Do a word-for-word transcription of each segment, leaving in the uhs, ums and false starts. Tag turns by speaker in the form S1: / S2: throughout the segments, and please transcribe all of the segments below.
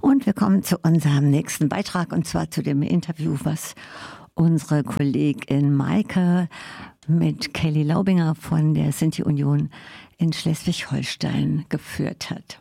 S1: Und wir kommen zu unserem nächsten Beitrag, und zwar zu dem Interview, was unsere Kollegin Maike mit Kelly Laubinger von der Sinti-Union in Schleswig-Holstein geführt hat.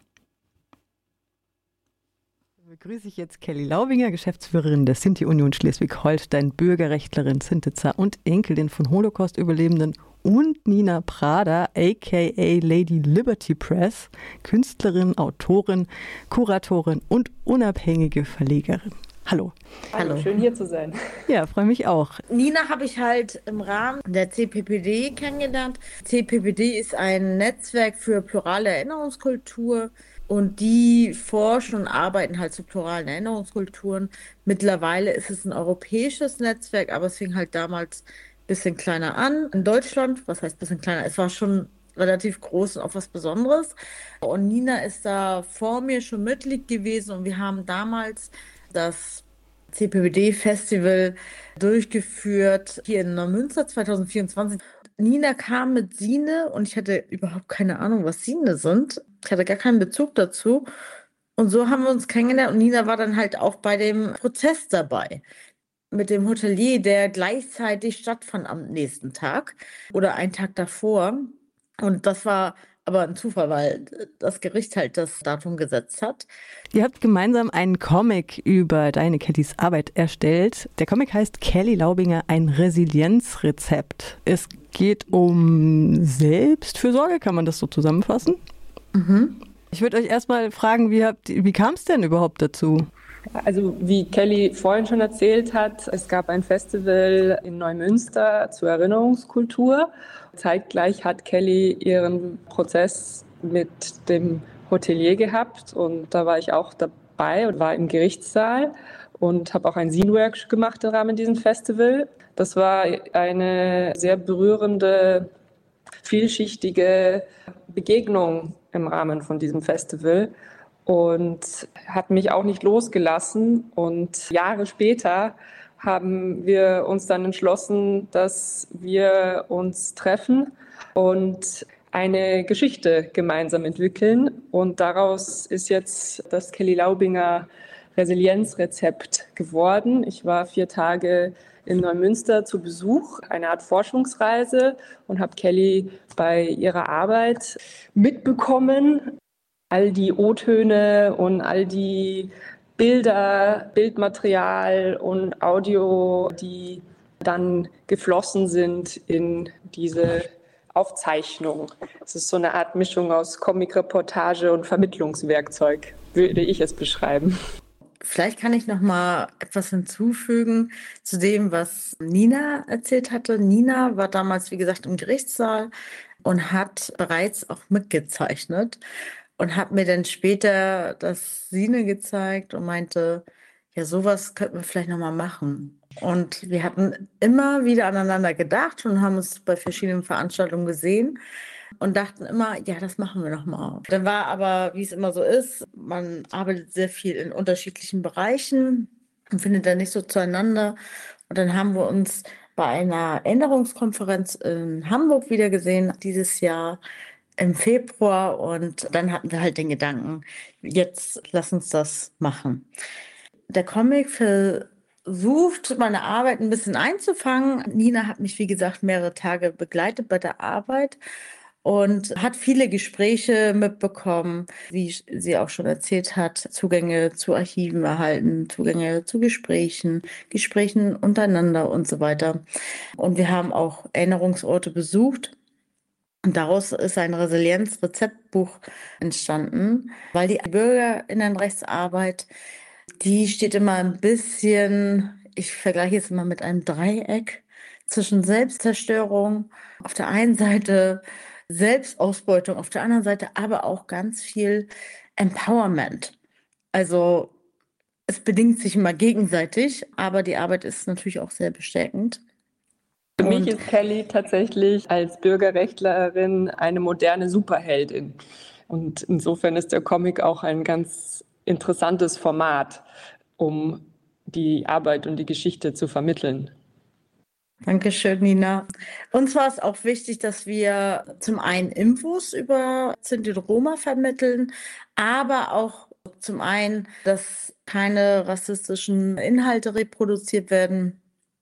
S2: Begrüße ich jetzt Kelly Laubinger, Geschäftsführerin der Sinti-Union Schleswig-Holstein, Bürgerrechtlerin, Sintetzer und Enkelin von Holocaust-Überlebenden, und Nina Prader, aka Lady Liberty Press, Künstlerin, Autorin, Kuratorin und unabhängige Verlegerin. Hallo.
S3: Hallo, schön hier zu sein.
S2: Ja, freue mich auch.
S4: Nina habe ich halt im Rahmen der C P P D kennengelernt. C P P D ist ein Netzwerk für plurale Erinnerungskultur und die forschen und arbeiten halt zu pluralen Erinnerungskulturen. Mittlerweile ist es ein europäisches Netzwerk, aber es fing halt damals ein bisschen kleiner an. In Deutschland, was heißt ein bisschen kleiner? Es war schon relativ groß und auch was Besonderes. Und Nina ist da vor mir schon Mitglied gewesen und wir haben damals das C P P D-Festival durchgeführt hier in Neumünster zwanzig vierundzwanzig. Nina kam mit Sine und ich hatte überhaupt keine Ahnung, was Sine sind. Ich hatte gar keinen Bezug dazu. Und so haben wir uns kennengelernt und Nina war dann halt auch bei dem Prozess dabei. Mit dem Hotelier, der gleichzeitig stattfand am nächsten Tag oder einen Tag davor. Und das war aber ein Zufall, weil das Gericht halt das Datum gesetzt hat.
S2: Ihr habt gemeinsam einen Comic über deine Kellys Arbeit erstellt. Der Comic heißt Kelly Laubinger, ein Resilienzrezept. Es geht um Selbstfürsorge, kann man das so zusammenfassen?
S4: Mhm.
S2: Ich würde euch erstmal fragen, wie, habt, wie kam es denn überhaupt dazu?
S3: Also wie Kelly vorhin schon erzählt hat, es gab ein Festival in Neumünster zur Erinnerungskultur. Zeitgleich hat Kelly ihren Prozess mit dem Hotelier gehabt und da war ich auch dabei und war im Gerichtssaal und habe auch ein Scene-Work gemacht im Rahmen dieses Festival. Das war eine sehr berührende, vielschichtige Begegnung im Rahmen von diesem Festival. Und hat mich auch nicht losgelassen. Und Jahre später haben wir uns dann entschlossen, dass wir uns treffen und eine Geschichte gemeinsam entwickeln. Und daraus ist jetzt das Kelly Laubinger Resilienzrezept geworden. Ich war vier Tage in Neumünster zu Besuch, eine Art Forschungsreise, und habe Kelly bei ihrer Arbeit mitbekommen. All die O-Töne und all die Bilder, Bildmaterial und Audio, die dann geflossen sind in diese Aufzeichnung. Es ist so eine Art Mischung aus Comic-Reportage und Vermittlungswerkzeug, würde ich es beschreiben.
S4: Vielleicht kann ich noch mal etwas hinzufügen zu dem, was Nina erzählt hatte. Nina war damals, wie gesagt, im Gerichtssaal und hat bereits auch mitgezeichnet. Und hat mir dann später das Sine gezeigt und meinte, ja, sowas könnten wir vielleicht nochmal machen. Und wir hatten immer wieder aneinander gedacht und haben uns bei verschiedenen Veranstaltungen gesehen und dachten immer, ja, das machen wir nochmal. Dann war aber, wie es immer so ist, man arbeitet sehr viel in unterschiedlichen Bereichen und findet dann nicht so zueinander. Und dann haben wir uns bei einer Änderungskonferenz in Hamburg wieder gesehen dieses Jahr im Februar, und dann hatten wir halt den Gedanken, jetzt lass uns das machen. Der Comic versucht, meine Arbeit ein bisschen einzufangen. Nina hat mich, wie gesagt, mehrere Tage begleitet bei der Arbeit und hat viele Gespräche mitbekommen, wie sie auch schon erzählt hat, Zugänge zu Archiven erhalten, Zugänge zu Gesprächen, Gesprächen untereinander und so weiter. Und wir haben auch Erinnerungsorte besucht. Und daraus ist ein Resilienz-Rezeptbuch entstanden, weil die Bürgerinnenrechtsarbeit, die steht immer ein bisschen, ich vergleiche es immer mit einem Dreieck zwischen Selbstzerstörung auf der einen Seite, Selbstausbeutung auf der anderen Seite, aber auch ganz viel Empowerment. Also es bedingt sich immer gegenseitig, aber die Arbeit ist natürlich auch sehr bestärkend.
S3: Für mich ist Kelly tatsächlich als Bürgerrechtlerin eine moderne Superheldin. Und insofern ist der Comic auch ein ganz interessantes Format, um die Arbeit und die Geschichte zu vermitteln.
S4: Dankeschön, Nina. Uns war es auch wichtig, dass wir zum einen Infos über Sinti und Roma vermitteln, aber auch zum einen, dass keine rassistischen Inhalte reproduziert werden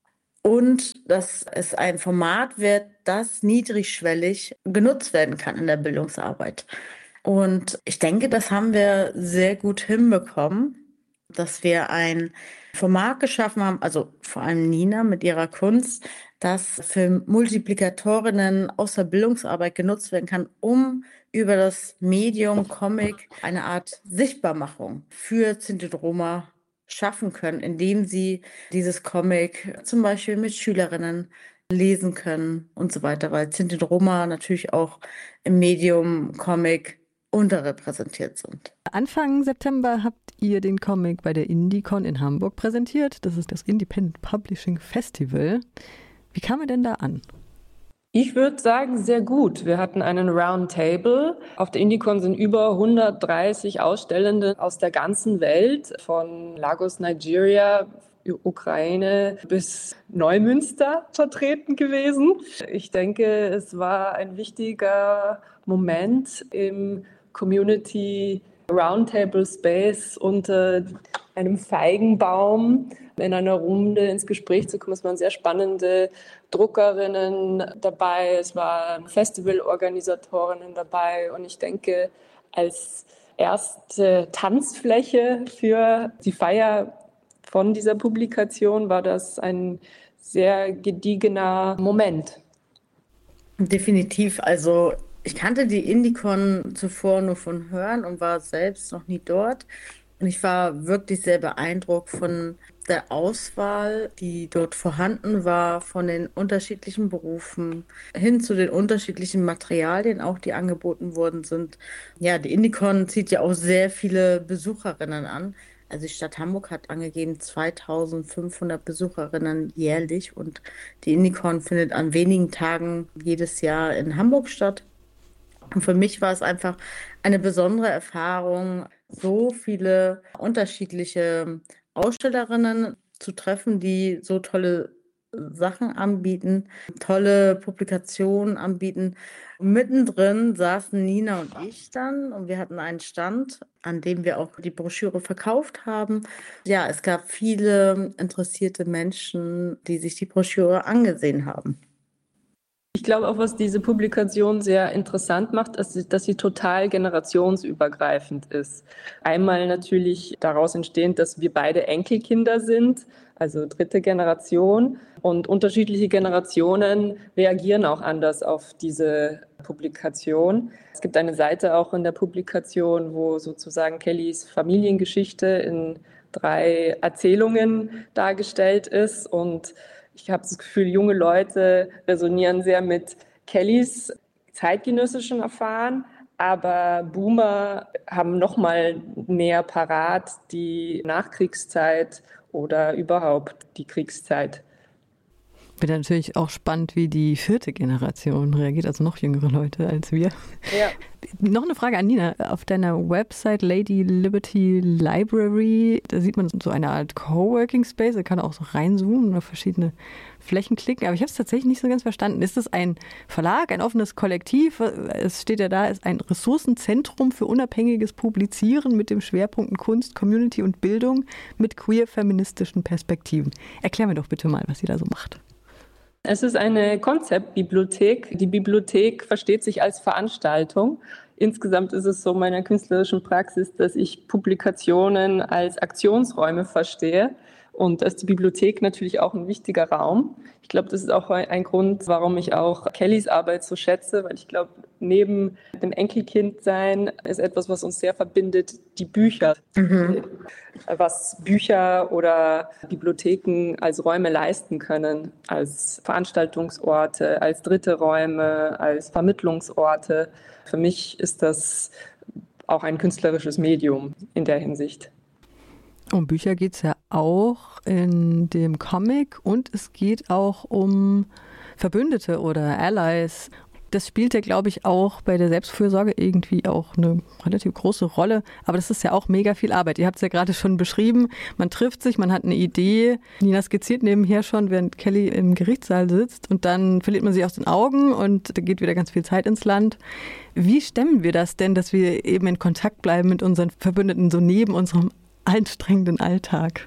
S4: und dass es ein Format wird, das niedrigschwellig genutzt werden kann in der Bildungsarbeit. Und ich denke, das haben wir sehr gut hinbekommen, dass wir ein Format geschaffen haben, also vor allem Nina mit ihrer Kunst, das für Multiplikatorinnen aus der Bildungsarbeit genutzt werden kann, um über das Medium Comic eine Art Sichtbarmachung für Sinti und Roma schaffen können, indem sie dieses Comic zum Beispiel mit Schülerinnen lesen können und so weiter, weil Sinti und Roma natürlich auch im Medium Comic unterrepräsentiert sind.
S2: Anfang September habt ihr den Comic bei der IndieCon in Hamburg präsentiert. Das ist das Independent Publishing Festival. Wie kam er denn da an?
S3: Ich würde sagen, sehr gut. Wir hatten einen Roundtable. Auf der IndieCon sind über hundertdreißig Ausstellende aus der ganzen Welt, von Lagos, Nigeria, Ukraine bis Neumünster vertreten gewesen. Ich denke, es war ein wichtiger Moment im Community Roundtable Space unter einem Feigenbaum in einer Runde ins Gespräch zu kommen. Es waren sehr spannende Druckerinnen dabei, es waren Festivalorganisatorinnen dabei und ich denke, als erste Tanzfläche für die Feier von dieser Publikation war das ein sehr gediegener Moment.
S4: Definitiv, also ich kannte die IndieCon zuvor nur von Hören und war selbst noch nie dort. Und ich war wirklich sehr beeindruckt von der Auswahl, die dort vorhanden war, von den unterschiedlichen Berufen hin zu den unterschiedlichen Materialien, auch die angeboten worden sind. Ja, die IndieCon zieht ja auch sehr viele Besucherinnen an. Also die Stadt Hamburg hat angegeben zweitausendfünfhundert Besucherinnen jährlich und die IndieCon findet an wenigen Tagen jedes Jahr in Hamburg statt. Und für mich war es einfach eine besondere Erfahrung, so viele unterschiedliche Ausstellerinnen zu treffen, die so tolle Sachen anbieten, tolle Publikationen anbieten. Mittendrin saßen Nina und ich dann und wir hatten einen Stand, an dem wir auch die Broschüre verkauft haben. Ja, es gab viele interessierte Menschen, die sich die Broschüre angesehen haben.
S3: Ich glaube auch, was diese Publikation sehr interessant macht, ist, dass sie total generationsübergreifend ist. Einmal natürlich daraus entstehend, dass wir beide Enkelkinder sind, also dritte Generation. Und unterschiedliche Generationen reagieren auch anders auf diese Publikation. Es gibt eine Seite auch in der Publikation, wo sozusagen Kellys Familiengeschichte in drei Erzählungen dargestellt ist. Und ich habe das Gefühl, junge Leute resonieren sehr mit Kellys zeitgenössischen Erfahren, aber Boomer haben noch mal mehr parat die Nachkriegszeit oder überhaupt die Kriegszeit.
S2: Wird natürlich auch spannend, wie die vierte Generation reagiert, also noch jüngere Leute als wir.
S3: Ja.
S2: Noch eine Frage an Nina. Auf deiner Website Lady Liberty Library, da sieht man so eine Art Coworking Space, da kann man auch so reinzoomen und auf verschiedene Flächen klicken. Aber ich habe es tatsächlich nicht so ganz verstanden. Ist das ein Verlag, ein offenes Kollektiv? Es steht ja da, es ist ein Ressourcenzentrum für unabhängiges Publizieren mit dem Schwerpunkten Kunst, Community und Bildung mit queer-feministischen Perspektiven. Erklär mir doch bitte mal, was ihr da so macht.
S3: Es ist eine Konzeptbibliothek. Die Bibliothek versteht sich als Veranstaltung. Insgesamt ist es so in meiner künstlerischen Praxis, dass ich Publikationen als Aktionsräume verstehe. Und da ist die Bibliothek natürlich auch ein wichtiger Raum. Ich glaube, das ist auch ein Grund, warum ich auch Kellys Arbeit so schätze, weil ich glaube, neben dem Enkelkindsein ist etwas, was uns sehr verbindet, die Bücher. Mhm. Was Bücher oder Bibliotheken als Räume leisten können, als Veranstaltungsorte, als dritte Räume, als Vermittlungsorte. Für mich ist das auch ein künstlerisches Medium in der Hinsicht.
S2: Um Bücher geht es ja auch in dem Comic und es geht auch um Verbündete oder Allies. Das spielt ja, glaube ich, auch bei der Selbstfürsorge irgendwie auch eine relativ große Rolle. Aber das ist ja auch mega viel Arbeit. Ihr habt es ja gerade schon beschrieben. Man trifft sich, man hat eine Idee. Nina skizziert nebenher schon, während Kelly im Gerichtssaal sitzt. Und dann verliert man sich aus den Augen und da geht wieder ganz viel Zeit ins Land. Wie stemmen wir das denn, dass wir eben in Kontakt bleiben mit unseren Verbündeten, so neben unserem anstrengenden Alltag?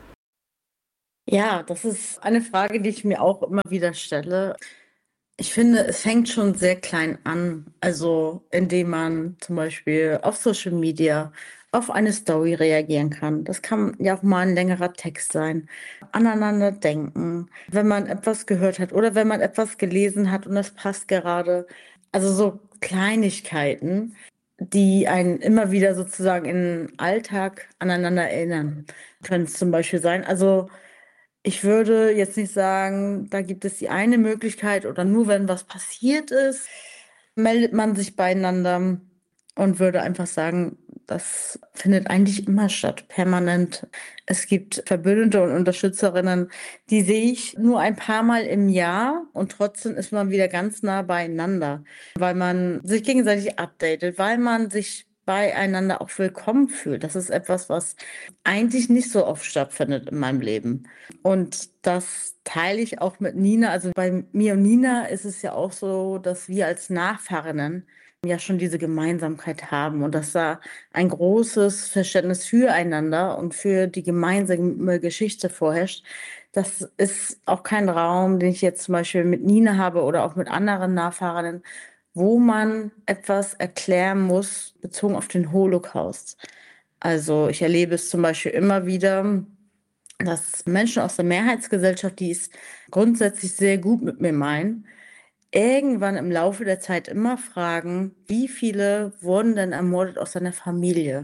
S4: Ja, das ist eine Frage, die ich mir auch immer wieder stelle. Ich finde, es fängt schon sehr klein an. Also, indem man zum Beispiel auf Social Media auf eine Story reagieren kann. Das kann ja auch mal ein längerer Text sein. Aneinander denken, wenn man etwas gehört hat oder wenn man etwas gelesen hat und das passt gerade. Also so Kleinigkeiten, die einen immer wieder sozusagen im Alltag aneinander erinnern, können es zum Beispiel sein. Also ich würde jetzt nicht sagen, da gibt es die eine Möglichkeit oder nur wenn was passiert ist, meldet man sich beieinander und würde einfach sagen, das findet eigentlich immer statt, permanent. Es gibt Verbündete und Unterstützerinnen, die sehe ich nur ein paar Mal im Jahr und trotzdem ist man wieder ganz nah beieinander, weil man sich gegenseitig updatet, weil man sich beieinander auch willkommen fühlt. Das ist etwas, was eigentlich nicht so oft stattfindet in meinem Leben. Und das teile ich auch mit Nina. Also bei mir und Nina ist es ja auch so, dass wir als Nachfahrinnen ja schon diese Gemeinsamkeit haben und dass da ein großes Verständnis füreinander und für die gemeinsame Geschichte vorherrscht. Das ist auch kein Raum, den ich jetzt zum Beispiel mit Nina habe oder auch mit anderen Nachfahrerinnen, wo man etwas erklären muss, bezogen auf den Holocaust. Also ich erlebe es zum Beispiel immer wieder, dass Menschen aus der Mehrheitsgesellschaft, die es grundsätzlich sehr gut mit mir meinen, irgendwann im Laufe der Zeit immer fragen, wie viele wurden denn ermordet aus seiner Familie?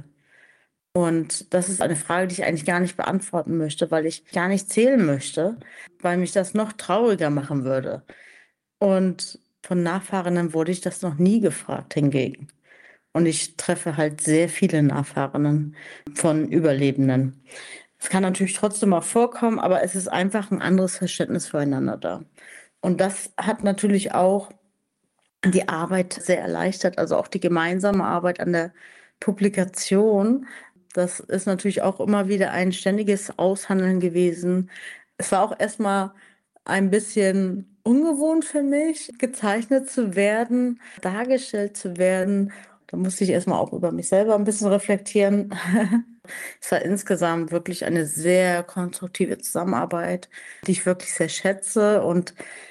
S4: Und das ist eine Frage, die ich eigentlich gar nicht beantworten möchte, weil ich gar nicht zählen möchte, weil mich das noch trauriger machen würde. Und von Nachfahrenden wurde ich das noch nie gefragt hingegen. Und ich treffe halt sehr viele Nachfahrenden von Überlebenden. Es kann natürlich trotzdem auch vorkommen, aber es ist einfach ein anderes Verständnis füreinander da. Und das hat natürlich auch die Arbeit sehr erleichtert, also auch die gemeinsame Arbeit an der Publikation. Das ist natürlich auch immer wieder ein ständiges Aushandeln gewesen. Es war auch erstmal ein bisschen ungewohnt für mich, gezeichnet zu werden, dargestellt zu werden. Da musste ich erstmal auch über mich selber ein bisschen reflektieren. Es war insgesamt wirklich eine sehr konstruktive Zusammenarbeit, die ich wirklich sehr schätze. Und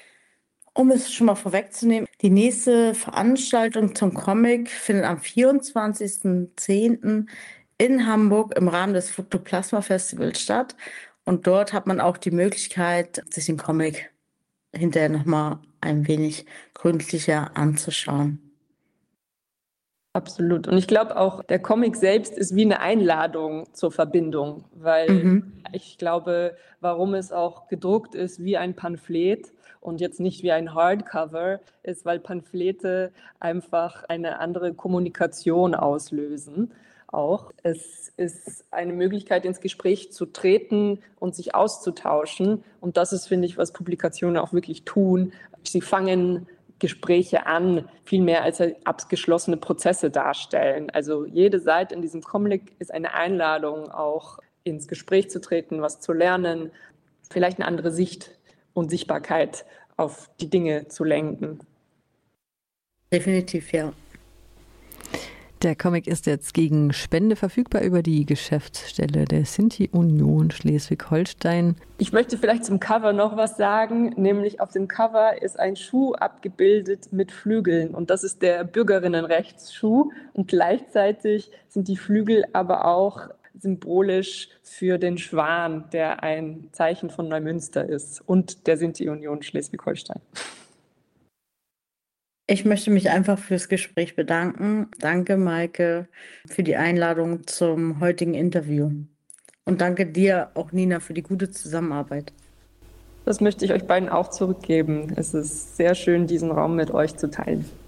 S4: um es schon mal vorwegzunehmen, die nächste Veranstaltung zum Comic findet am vierundzwanzigsten zehnten in Hamburg im Rahmen des Fructoplasma Festivals statt. Und dort hat man auch die Möglichkeit, sich den Comic hinterher nochmal ein wenig gründlicher anzuschauen.
S3: Absolut. Und ich glaube auch, der Comic selbst ist wie eine Einladung zur Verbindung, weil mhm. ich glaube, warum es auch gedruckt ist wie ein Pamphlet und jetzt nicht wie ein Hardcover, ist, weil Pamphlete einfach eine andere Kommunikation auslösen. Auch. Es ist eine Möglichkeit, ins Gespräch zu treten und sich auszutauschen. Und das ist, finde ich, was Publikationen auch wirklich tun. Sie fangen Gespräche an, viel mehr als abgeschlossene Prozesse darstellen. Also jede Seite in diesem Comic ist eine Einladung, auch ins Gespräch zu treten, was zu lernen, vielleicht eine andere Sicht und Sichtbarkeit auf die Dinge zu lenken.
S4: Definitiv, ja.
S2: Der Comic ist jetzt gegen Spende verfügbar über die Geschäftsstelle der Sinti-Union Schleswig-Holstein.
S3: Ich möchte vielleicht zum Cover noch was sagen, nämlich auf dem Cover ist ein Schuh abgebildet mit Flügeln und das ist der Bürgerinnenrechtsschuh und gleichzeitig sind die Flügel aber auch symbolisch für den Schwan, der ein Zeichen von Neumünster ist und der Sinti-Union Schleswig-Holstein.
S4: Ich möchte mich einfach fürs Gespräch bedanken. Danke, Maike, für die Einladung zum heutigen Interview. Und danke dir auch, Nina, für die gute Zusammenarbeit.
S3: Das möchte ich euch beiden auch zurückgeben. Es ist sehr schön, diesen Raum mit euch zu teilen.